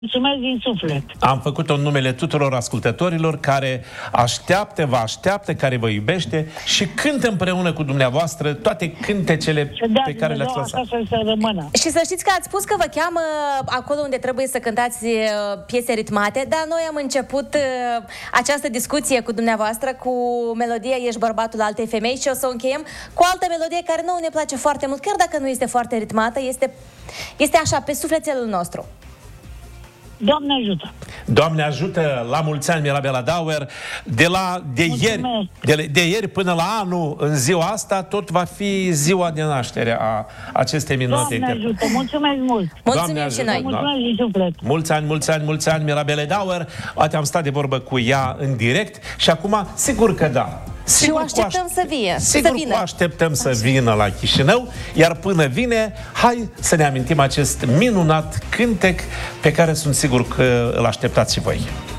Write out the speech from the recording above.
Mulțumesc din suflet. Am făcut-o în numele tuturor ascultătorilor care vă așteaptă, care vă iubește și cântă împreună cu dumneavoastră toate cântecele pe care le-ați lăsat. Și să știți că ați spus că vă cheamă acolo unde trebuie să cântați piese ritmate, dar noi am început această discuție cu dumneavoastră cu melodia Ești bărbatul altei femei și o să o încheiem cu o altă melodie care nouă ne place foarte mult, chiar dacă nu este foarte ritmată, este așa, pe sufletelul nostru. Doamne ajută! Doamne ajută! La mulți ani, Mirabela Dauer! De ieri până la anul, în ziua asta, tot va fi ziua de naștere a acestei minunate Doamne ajută! Mulțumesc mult! Mulțumim și noi! Mulțumesc din suflet! Mulți ani, Mirabela Dauer! Poate am stat de vorbă cu ea în direct și acum, sigur că da! Și o așteptăm să vină. Sigur că așteptăm să vină la Chișinău, iar până vine, hai să ne amintim acest minunat cântec pe care sunt sigur că îl așteptați și voi.